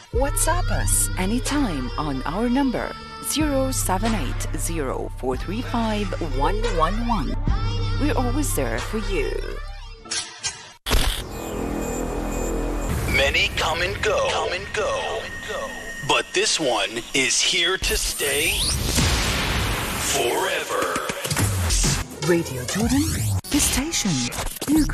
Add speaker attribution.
Speaker 1: WhatsApp us anytime on our number 07804351111. We're always there for you.
Speaker 2: Many come and go. But this one is here to stay forever.
Speaker 1: Radio Jordan, the station.